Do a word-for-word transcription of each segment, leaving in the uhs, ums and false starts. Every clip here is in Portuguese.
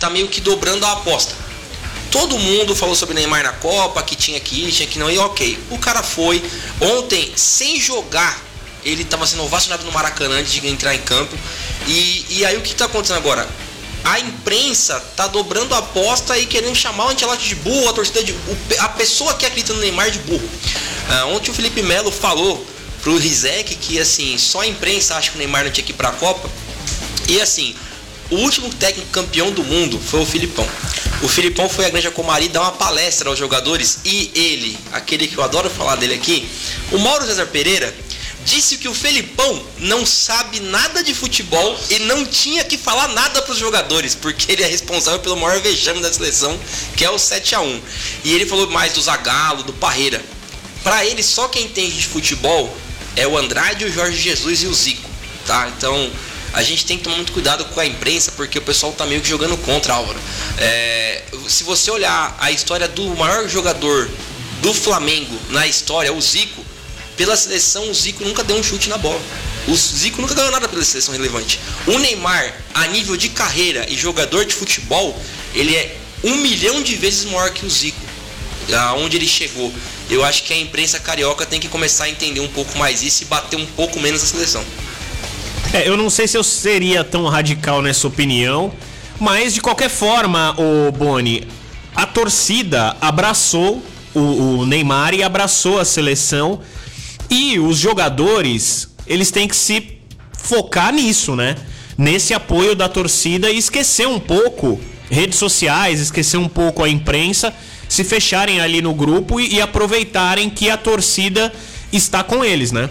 tá meio que dobrando a aposta. Todo mundo falou sobre Neymar na Copa, que tinha que ir, tinha que não ir, ok. O cara foi, ontem, sem jogar, ele estava sendo ovacionado no Maracanã antes de entrar em campo. E, e aí o que está acontecendo agora? A imprensa tá dobrando a aposta e querendo chamar o Ancelotti de burro, a torcida de o, a pessoa que acredita no Neymar de burro. Ah, ontem o Felipe Melo falou pro Rizek que assim, só a imprensa acha que o Neymar não tinha que ir pra Copa. E assim, o último técnico campeão do mundo foi o Filipão. O Filipão foi à Granja Comari dar uma palestra aos jogadores e ele, aquele que eu adoro falar dele aqui, o Mauro César Pereira, disse que o Felipão não sabe nada de futebol e não tinha que falar nada para os jogadores, porque ele é responsável pelo maior vexame da seleção, que é o sete a um. E ele falou mais do Zagallo, do Parreira. Para ele, só quem entende de futebol é o Andrade, o Jorge Jesus e o Zico, tá? Então, a gente tem que tomar muito cuidado com a imprensa, porque o pessoal tá meio que jogando contra, Álvaro. É, se você olhar a história do maior jogador do Flamengo na história, o Zico, pela seleção, o Zico nunca deu um chute na bola. O Zico nunca ganhou nada pela seleção relevante. O Neymar, a nível de carreira e jogador de futebol, ele é um milhão de vezes maior que o Zico, aonde ele chegou. Eu acho que a imprensa carioca tem que começar a entender um pouco mais isso e bater um pouco menos a seleção. É, eu não sei se eu seria tão radical nessa opinião, mas de qualquer forma, o Boni, a torcida abraçou o, o Neymar e abraçou a seleção. E os jogadores, eles têm que se focar nisso, né? Nesse apoio da torcida e esquecer um pouco redes sociais, esquecer um pouco a imprensa, se fecharem ali no grupo e, e aproveitarem que a torcida está com eles, né?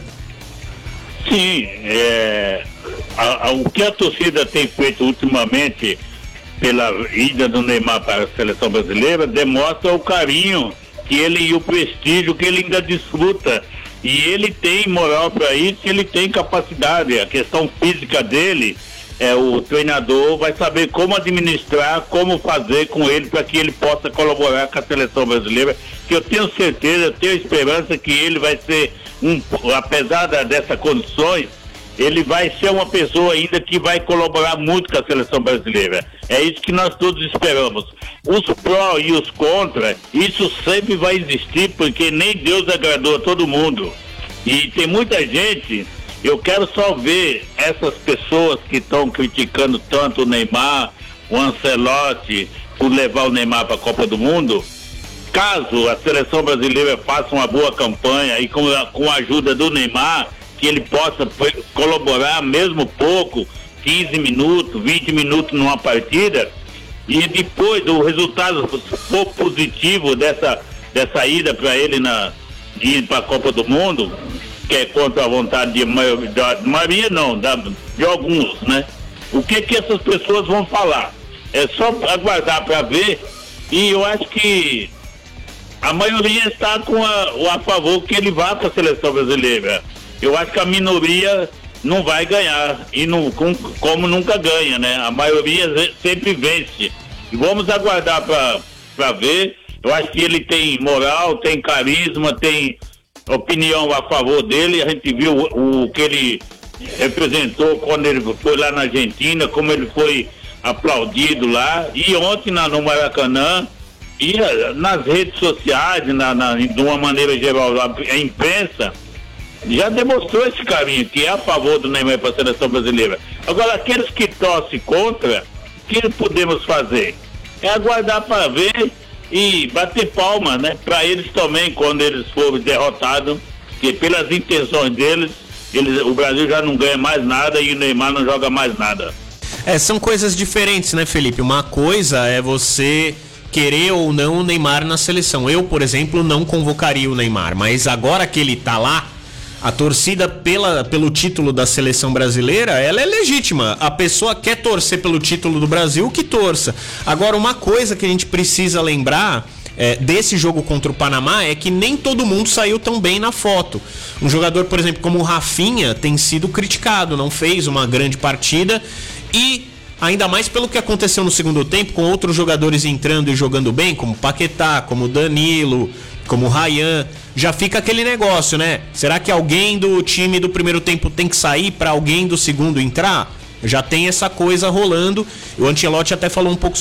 Sim, é, a, a, o que a torcida tem feito ultimamente pela ida do Neymar para a seleção brasileira demonstra o carinho que ele e o prestígio que ele ainda desfruta. E ele tem moral para isso, ele tem capacidade. A questão física dele, é, o treinador vai saber como administrar, como fazer com ele para que ele possa colaborar com a seleção brasileira. Que eu tenho certeza, eu tenho esperança que ele vai ser, um, apesar dessas condições, ele vai ser uma pessoa ainda que vai colaborar muito com a seleção brasileira. É isso que nós todos esperamos. Os pró e os contra, isso sempre vai existir, porque nem Deus agradou a todo mundo. E tem muita gente, eu quero só ver essas pessoas que estão criticando tanto o Neymar, o Ancelotti, por levar o Neymar para a Copa do Mundo. Caso a seleção brasileira faça uma boa campanha e com a, com a ajuda do Neymar, que ele possa colaborar mesmo pouco, quinze minutos, vinte minutos numa partida, e depois o resultado for positivo dessa, dessa ida para ele na, ir para a Copa do Mundo, que é contra a vontade de maioria, da maioria não, da, de alguns, né? O que que essas pessoas vão falar? É só aguardar para ver, e eu acho que a maioria está com a, a favor que ele vá para a seleção brasileira. Eu acho que a minoria não vai ganhar, e não, com, como nunca ganha, né? A maioria sempre vence. E vamos aguardar para ver. Eu acho que ele tem moral, tem carisma, tem opinião a favor dele. A gente viu o, o que ele representou quando ele foi lá na Argentina, como ele foi aplaudido lá. E ontem na, no Maracanã, e nas redes sociais, na, na, de uma maneira geral, a imprensa já demonstrou esse caminho, que é a favor do Neymar para a seleção brasileira. Agora, aqueles que torcem contra, o que podemos fazer? É aguardar para ver e bater palma, né? Para eles também, quando eles forem derrotados, que pelas intenções deles, eles, o Brasil já não ganha mais nada e o Neymar não joga mais nada. É, são coisas diferentes, né, Felipe? Uma coisa é você querer ou não o Neymar na seleção. Eu, por exemplo, não convocaria o Neymar, mas agora que ele tá lá, a torcida pela, pelo título da seleção brasileira, ela é legítima. A pessoa quer torcer pelo título do Brasil, que torça. Agora, uma coisa que a gente precisa lembrar é, desse jogo contra o Panamá é que nem todo mundo saiu tão bem na foto. Um jogador, por exemplo, como o Rafinha, tem sido criticado, não fez uma grande partida e ainda mais pelo que aconteceu no segundo tempo, com outros jogadores entrando e jogando bem, como Paquetá, como Danilo, como Ryan. Já fica aquele negócio, né? Será que alguém do time do primeiro tempo tem que sair para alguém do segundo entrar? Já tem essa coisa rolando. O Ancelotti até falou um pouco